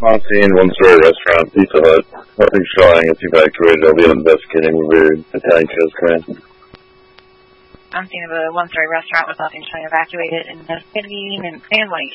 On scene, one-story restaurant, Pizza Hut. Nothing showing. It's evacuated. I'll be investigating with Italian Coast Command. On scene of a one-story restaurant with nothing showing, evacuated, investigating, and white.